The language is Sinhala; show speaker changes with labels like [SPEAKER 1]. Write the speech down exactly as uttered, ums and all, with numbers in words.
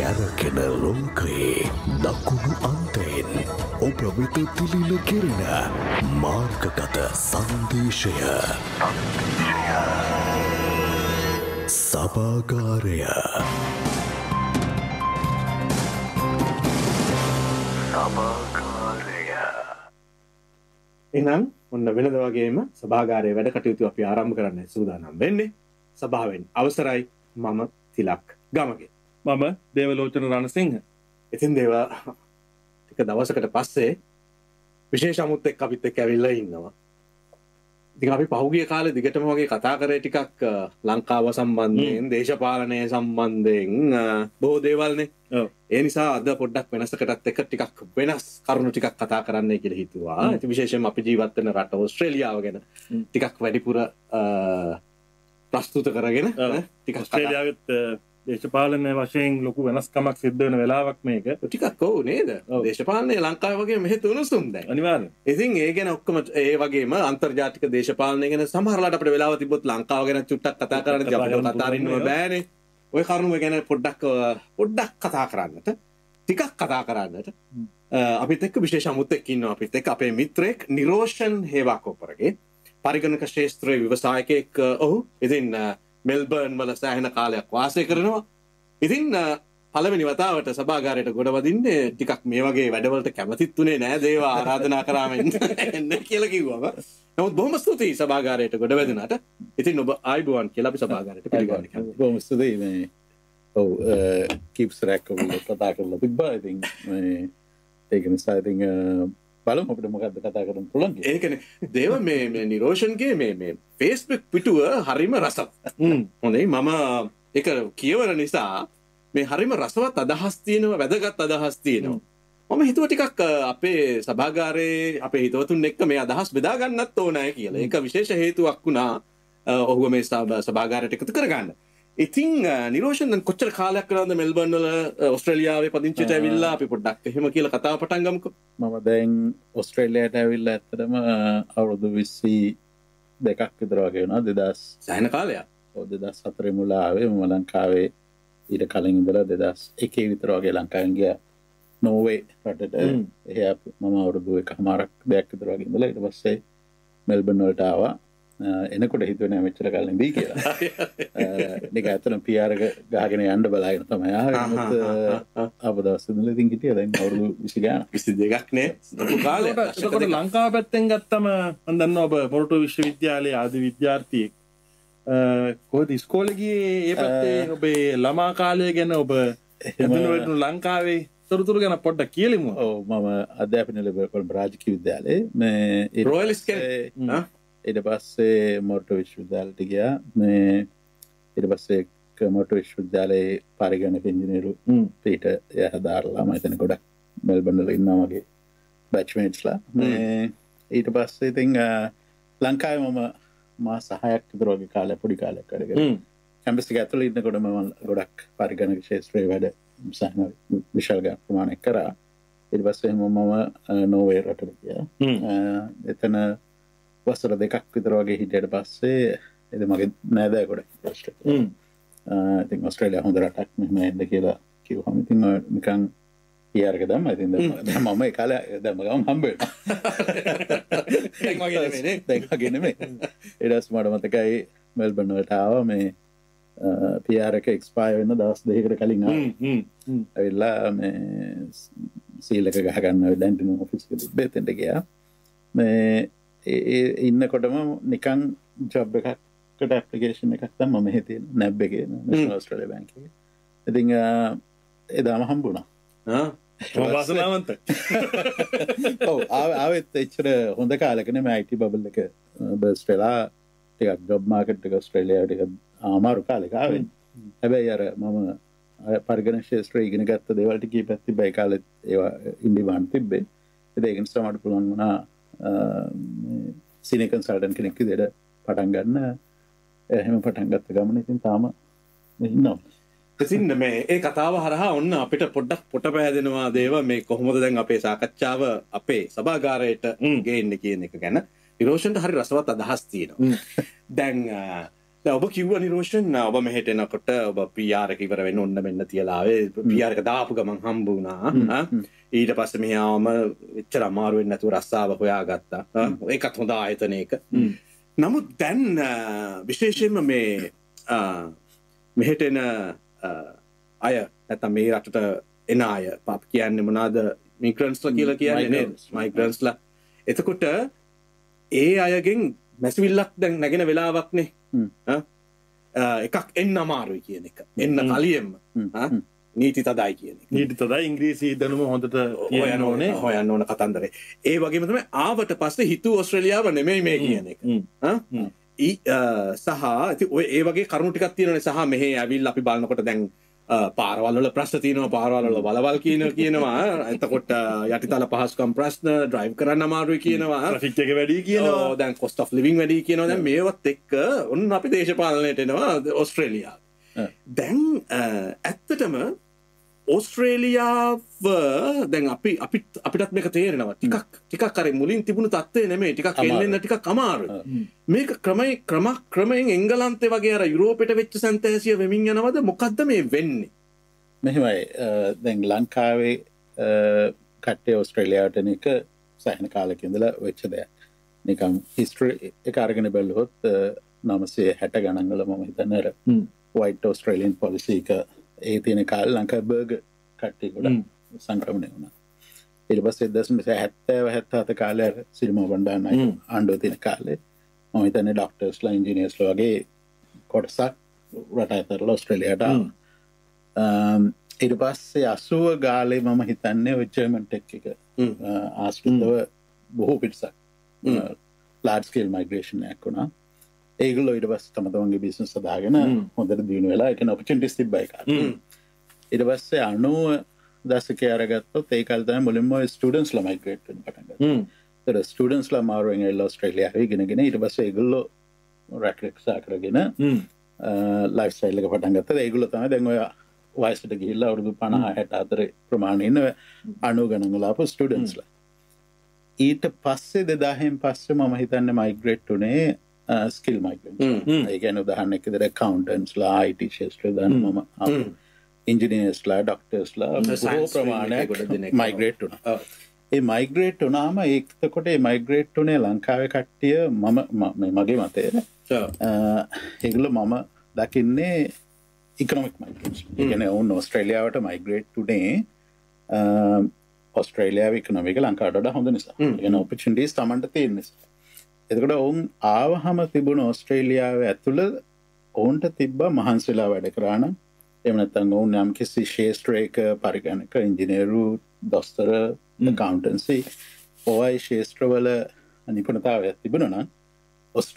[SPEAKER 1] කැරකෙන ලෝකයේ දකුණු අන්තයෙන් ඔබ වෙත තිලින කෙරෙන මාර්ගගත සංදේශය සභාගාරය.
[SPEAKER 2] එහෙනම් ඔන්න වෙනද වගේම සභාගාරයේ වැඩ කටයුතු අපි ආරම්භ කරන්න සූදානම් වෙන්නේ. සභාවෙන් අවසරයි. මම තිලක් ගමගේ.
[SPEAKER 3] මම දේවලෝචන රණසිංහ.
[SPEAKER 2] ඉතින් දේව ටික දවසකට පස්සේ විශේෂ අමුත් එක්ක අපිත් එක්ක ඇවිල්ලා ඉන්නවා. ඉතින් අපි පහුගිය කාලේ දිගටම වගේ කතා කරේ ටිකක් ලංකාව සම්බන්ධයෙන්, දේශපාලනය සම්බන්ධයෙන් බොහෝ දේවල්නේ.
[SPEAKER 3] ඔව්.
[SPEAKER 2] ඒ නිසා අද පොඩ්ඩක් වෙනසකටත් එක්ක ටිකක් වෙනස් කරුණු ටිකක් කතා කරන්නයි කියලා හිතුවා. ඉතින් විශේෂයෙන්ම අපි ජීවත් වෙන රට ඕස්ට්‍රේලියාව ගැන ටිකක් වැඩිපුර ප්‍රස්තුත කරගෙන ටිකක්
[SPEAKER 3] ඕස්ට්‍රේලියාවෙත් දේශපාලන වශයෙන් ලොකු වෙනස්කමක් සිද්ධ වෙන වෙලාවක් මේක.
[SPEAKER 2] ටිකක් ඔව් නේද? දේශපාලනය ලංකාව වගේ මෙහෙත උණුසුම් දැන්.
[SPEAKER 3] අනිවාර්යෙන්.
[SPEAKER 2] ඉතින් ඒ ගැන ඔක්කොම ඒ වගේම අන්තර්ජාතික දේශපාලනය ගැන සමහරලාට අපිට වෙලාව තිබ්බොත් ලංකාව ගැන චුට්ටක් කතා කරන්න ඉතින් අපිට කතා අරින්නම බෑනේ. ඔය කරුණු ගැන පොඩ්ඩක් පොඩ්ඩක් කතා කරන්නට, ටිකක් කතා කරන්නට අපිත් එක්ක විශේෂ අමුත් එක්ක ඉන්නවා. අපිත් එක්ක අපේ මිත්‍රෙක් නිරෝෂන් හේවාකෝපරගේ පරිගණක ශාස්ත්‍රයේ ව්‍යවසායකයෙක්. ඔහු ඉතින් මෙල්බර්න් වල සෑහෙන කාලයක් වාසය කරනවා. ඉතින් පළවෙනි වතාවට සභාගාරයට ගොඩ වදින්නේ ටිකක් මේ වගේ වැඩවලට කැමතිත් උනේ නෑ. දේව ආරාධනා කරාම එන්න කියලා කිව්වම. නමුත් බොහොම ස්තුතියි සභාගාරයට ගොඩ වැදුනාට. ඉතින් ඔබ ආයිබෝවන් කියලා අපි සභාගාරයට පිළිගන්න කැමතියි.
[SPEAKER 4] බොහොම ස්තුතියි මේ ඔව් කීප්ස් රැක් ඔබ කතා කරලා තිබ්බා. ඉතින් මේ ඒක නිසා ඉතින් බලමු අපිට මොකද්ද කතා කරන්න පුළුවන් කියලා.
[SPEAKER 2] ඒකනේ දේව මේ මේ නිරෝෂන්ගේ මේ මේ Facebook පිටුව හරිම රසවත්. හොඳයි මම ඒක කියවන නිසා මේ හරිම රසවත් අදහස් තියෙනවා, වැදගත් අදහස් තියෙනවා. මම හිතුවා ටිකක් අපේ සභාගාරයේ අපේ හිතවතුන් එක්ක මේ අදහස් බෙදා ගන්නත් ඕනෑ කියලා. ඒක විශේෂ හේතුවක් වුණා ඔහුව මේ සභාගාරයට එකතු කරගන්න. ඉතින් නිරෝෂන් දැන් කොච්චර කාලයක් කරනවද මෙල්බර්න් වල ඕස්ට්‍රේලියාවේ පදිංචිට ඇවිල්ලා? අපි පොඩ්ඩක් එහෙම කියලා කතාව පටන් ගමුකෝ.
[SPEAKER 4] මම දැන් ඕස්ට්‍රේලියාවට ඇවිල්ලා ඇත්තටම අවුරුදු විසි දෙකක් විතර වගේ වුණා. දෙදාස්
[SPEAKER 2] සෑහෙන කාලයක්.
[SPEAKER 4] ඔව් දෙදාස් හතරේ මුල ආවේ. මම ලංකාවේ ඊට කලින් ඉඳලා දෙදාස් එකේ විතර වගේ ලංකාවෙන් ගියා නෝර්වේ රටට. එහේ මම අවුරුදු එකමාරක් දෙකක් විතර වගේ ඉඳලා ඊට පස්සේ මෙල්බර්න් වලට ආවා. එනකොට හිතුවේ නෑ මෙච්චර කාලෙ ඉඳී කියලා. ඒක ඇත්තටම පී ආර් එක ගහගෙන යන්න බලාගෙන තමයි ආවේ. මොකද අපදවස් ඉඳලා ඉතින් හිටියා දැන් අවුරුදු විසි ගානක්.
[SPEAKER 2] විසි දෙකක් නේ. ලොකු කාලයක්.
[SPEAKER 3] ඒකට ලංකාව පැත්තෙන් ගත්තම මම දන්නවා ඔබ මොරටු විශ්වවිද්‍යාලයේ ආදි විද්‍යාර්ථියෙක්. කොහොමද ඉස්කෝලේ ගියේ? ඒ පැත්තේ ඔබේ ළමා කාලය ගැන ඔබ එතන ලංකාවේ තොරතුරු ගැන පොඩ්ඩක් කියලිමු.
[SPEAKER 4] ඔව් මම අධ්‍යාපනය ලැබුවා කොළඹ රාජකීය විද්‍යාලයේ. මේ
[SPEAKER 2] රොයල් ස්කේල්
[SPEAKER 4] ඊට පස්සේ මොරටු විශ්වවිද්‍යාලයට ගියා. මේ ඊට පස්සේ මොරටු විශ්වවිද්‍යාලයේ පරිගණක ඉංජිනේරු පීඨ යහදාරලා මම එතන ගොඩක් මෙල්බර්න් වල ඉන්නවා මගේ බැච්මේට්ස්ලා. මේ ඊට පස්සේ ඉතින් ලංකාවේ මම මාස හයක් විතර වගේ කාලයක් පොඩි කාලයක් වැඩ කරා. කැම්පස් එක ඇතුළේ ඉන්නකොට මම ගොඩක් පරිගණක ක්ෂේත්‍රයේ වැඩ සාහන විශාල ප්‍රමාණයක් කරා. ඊට පස්සේ මම නෝර්වේ රටට ගියා. එතන වසර දෙකක් විතර වගේ හිටියට පස්සේ එද මගේ නෑදෑ ගොඩක් ඕස්ට්‍රේලියාව. ඉතින් ඕස්ට්‍රේලියාව හොඳ රටක් මෙහෙම එන්න කියලා කිව්වම ඉතින් නිකන් පී ආර් එක දැම්මා. ඉතින් දැන් මම ඒ කාලේ දැම්ම ගමන් හම්බ වෙනවා.
[SPEAKER 2] දැන් වගේ නෙමෙයි.
[SPEAKER 4] දැන් වගේ නෙමෙයි. ඊට පස්සේ මට මතකයි මෙල්බර්න් වලට ආවා මේ පී ආර් එක එක්ස්පයර් වෙන දවස් දෙකකට කලින් ආවා. ඇවිල්ලා මේ සීල් එක ගහ ගන්න ඩැන්ටින් ඔෆිස් එකේ තිබ්බේ එතනට ගියා. මේ ඒ ඉන්නකොටම නිකන් ජොබ් එකකට ඇප්ලිකේෂන් එකක් දැම්මම මෙහෙ තියෙන නැබ් එකේ නැෂනල් ඕස්ට්‍රේලියා බැංක් එකේ. ඉතින් එදාම හම්බුණා.
[SPEAKER 3] ආ වාසනාවන්ත.
[SPEAKER 4] ඔව් ආවෙත් එච්චර හොඳ කාලෙක නෙමෙයි අයි ටී බබල් එක බර්ස්ට් වෙලා ටිකක් ජොබ් මාකට් එක ඕස්ට්‍රේලියාවට ටිකක් අමාරු කාලෙක ආවේ. හැබැයි අර මම පරිගණක ශාස්ත්‍රය ඉගෙන ගත්ත දේවල් ටික කීපයක් තිබ්බා ඒ කාලෙත් ඒවා ඉන් ඩිමාන්ඩ් තිබ්බේ. ඒක නිසා මට පුළුවන් වුණා සීනියර් කන්සල්ටන්ට් කෙනෙක් විදිහට පටන් ගන්න. එහෙම පටන් ගත්ත ගමන ඉතින් තාම ඉන්නවා.
[SPEAKER 2] ඉතින් මේ ඒ කතාව හරහා ඔන්න අපිට පොඩ්ඩක් පොට පෑදෙනවා දේව මේ කොහොමද දැන් අපේ සාකච්ඡාව අපේ සභාගාරයට ගේන්න කියන එක ගැන. නිරෝෂන්ට හරි රසවත් අදහස් තියෙනවා. දැන් ඔබ කිව්ව නිරෝෂන් ඔබ මෙහෙට එනකොට ඔබ පී ආර් එක ඉවර වෙන්න ඔන්න මෙන්න තියලා ආවේ පී ආර් එක දාපු ගමන් හම්බ වුණා ඊට පස්සේ මෙහි ආවම එච්චර අමාරු වෙන්නේ නැතුව රස්සාව හොයාගත්තා ඒකත් හොඳ ආයතනයක නමුත් දැන් විශේෂයෙන්ම මේ මෙහෙට එන අය නැත්නම් මේ රටට එන අය පාප කියන්නේ මොනවාද මිග්‍රන්ට්ස්ලා කියලා කියන්නේ නේද මයිග්‍රන්ට්ස්ලා එතකොට ඒ අයගෙන් මැසිවිල්ලක් දැන් නැගෙන වෙලාවක්නේ එකක් එන්න අමාරුයි කියන එක එන්න කලියෙම නීති තදයි කියන එක
[SPEAKER 3] නීති තදයි ඉංග්‍රීසි දැනුම හොඳට
[SPEAKER 2] හොයන්න ඕනේ හොයන්න ඕන කතන්දරේ ඒ වගේම තමයි ආවට පස්සේ හිතුව ඕස්ට්‍රේලියාව නෙමෙයි මේ කියන එක සහ ඔය ඒ වගේ කරුණු ටිකක් තියෙනනේ සහ මෙහෙ ඇවිල්ලා අපි බලනකොට දැන් පාරවල් වල ප්‍රශ්න තියෙනවා පාරවල් වල වලවල් කියන කියනවා එතකොට යටිතල පහසුකම් ප්‍රශ්න ඩ්‍රයිව් කරන්න අමාරුයි කියනවා
[SPEAKER 3] ට්‍රැෆික් එක වැඩි කියනවා
[SPEAKER 2] දැන් cost of living වැඩි කියනවා දැන් මේවත් එක්ක ඔන්න අපි දේශපාලනයට එනවා ඕස්ට්‍රේලියාව දැන් ඇත්තටම ඕස්ට්‍රේලියාව දැන් අපි අපිත් අපිටත් මේක තේරෙනවා ටිකක් ටිකක් අර මුලින් තිබුණු තත්ත්වය නෙමෙයි ටිකක් එන්න ටිකක් අමාරුයි මේක ක්‍රමයි ක්‍රම ක්‍රමයෙන් එංගලන්තේ වගේ අර යුරෝපෙට වෙච්ච සන්තෑසිය වෙමින් යනවද මොකද්ද මේ වෙන්නේ
[SPEAKER 4] මෙහෙමයි දැන් ලංකාවේ කට්ටිය ඕස්ට්‍රේලියාවට එන එක සෑහෙන කාලෙක ඉඳලා වෙච්ච දෙයක් නිකන් හිස්ටරි එක අරගෙන බැලුවොත් නවසිය හැට ගණන් වල මම හිතන්නේ අර වයිට් ඕස්ට්‍රේලියන් පොලිසි එක ඒ තියෙන කාලේ ලංකාවේ බර්ගර් කට්ටිය ගොඩක් සංක්‍රමණය වුණා. ඊට පස්සේ දශම හැත්තෑ හැත්තෑ හත කාලේ සිරිමා බණ්ඩාරනායක ආණ්ඩුව තියෙන කාලේ මම හිතන්නේ ඩොක්ටර්ස්ලා ඉන්ජිනියර්ස්ලා වගේ කොටසක් රට ඇතුළේ ඕස්ට්‍රේලියාවට ආවා. ඊට පස්සේ අසූව ගාලේ මම හිතන්නේ ඔය ජර්මන් ටෙක් එක ආශ්‍රිතව බොහෝ පිටසක් large scale migration එකක් වුණා. ඒගොල්ලෝ ඊට පස්සේ තම තමන්ගේ බිස්නස් හදාගෙන හොඳට දිනු වෙලා ඒක ඔපචුනිටිස් තිබ්බයි කාලේ. ඊට පස්සේ අනූව දශකයේ අරගත්තොත් ඒ කාලේ තමයි මුලින්ම ස්ටුඩන්ට්ස්ලා මයිග්‍රේට් වෙන්න පටන් ගත්තා. ඒතර ස්ටුඩන්ට්ස්ලා මාරුවෙන් එල්ල ඕස්ට්‍රේලියාවේ ඉගෙනගෙන ඊට පස්සේ ඒගොල්ලෝ රැක් රැක්සා කරගෙන ලයිෆ් ස්ටයිල් එක පටන් ගත්තා. ඒගොල්ලෝ තමයි දැන් ඔය වයසට ගිහිල්ලා අවුරුදු පනහ හැට අතර ප්‍රමාණය ඉන්න අනූ ගණන් වල ආපු ස්ටුඩන්ට්ස්ලා. ඊට පස්සේ දෙදාහෙන් පස්සේ මම හිතන්නේ මයිග්‍රේට් උනේ ස්කිල් මයිග්‍රන්ට්ස්. ඒ කියන්නේ උදාහරණයක් විදිහට accountants-ලා I T ශාස්ත්‍රය දාන මම engineers-ලා ડોක්ටර්ස්ලා බොහෝ ප්‍රමාණයක් මයිග්‍රේට් වුණා. ඒ මයිග්‍රේට් වුණාම ඒකකොට ඒ මයිග්‍රේට් උනේ ලංකාවේ කට්ටිය මම මගේ මතය ඒගොල්ලෝ මම දකින්නේ ඉකොනොමික් මයිග්‍රන්ට්ස්. ඒ කියන්නේ ඔවුන් ඕස්ට්‍රේලියාවට මයිග්‍රේට් උනේ ඔස්ට්‍රේලියාවේ ඉකොනොමික ලංකාවට වඩා හොඳ නිසා. ඒ කියන්නේ ඔපචුනිටිස් Tamanට තියෙන නිසා. එතකොට ඔවුන් ආවහම තිබුණ ඕස්ට්‍රේලියාවේ ඇතුළ ඔවුන්ට තිබ්බා මහන්සිලා වැඩ කරා නම් එහෙම නැත්නම් ඔවුන් යම් කිසි ශාස්ත්‍රයක පරිගණක ඉංජිනේරු දොස්තර accountants ඔය ශාස්ත්‍රවල නිපුණතාවයක් තිබුණා නම්